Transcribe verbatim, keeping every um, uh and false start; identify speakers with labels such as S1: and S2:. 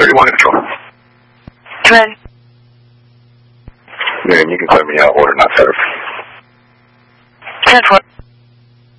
S1: thirty-one control.
S2: Ready.
S1: Man, you can clear me out. Order not served.